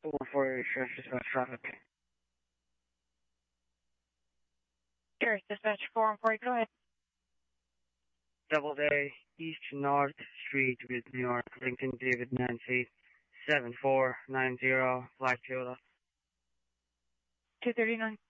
414, Sheriff Dispatch traffic. Sheriff Dispatch 414, go ahead. Doubleday, East North Street with New York, Lincoln David Nancy, 7490, Black Toyota. 239.